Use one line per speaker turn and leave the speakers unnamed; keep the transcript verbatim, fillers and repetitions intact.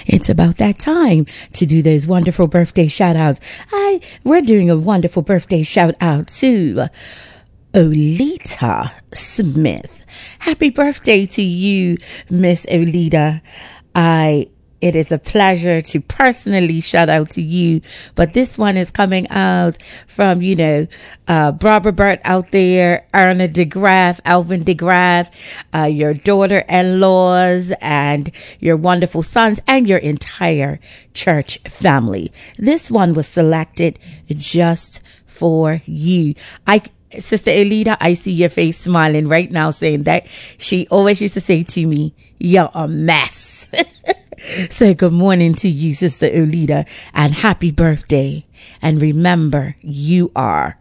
It's about that time to do those wonderful birthday shout outs. I, we're doing a wonderful birthday shout out to Olita Smith. Happy birthday to you, Miss Olita. I It is a pleasure to personally shout out to you. But this one is coming out from, you know, uh, Barbara Burt out there, Erna DeGraff, Alvin DeGraff, uh, your daughter-in-laws and your wonderful sons and your entire church family. This one was selected just for you. I Sister Elita, I see your face smiling right now saying that she always used to say to me, you're a mess. So good morning to you, Sister Olita, and happy birthday. And remember, you are